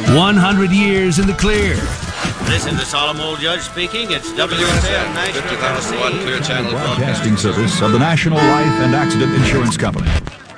100 years in the clear. This is the solemn old judge speaking. It's WSN National 50,000 watt clear channel Broadcasting service of the National Life and Accident Insurance Company.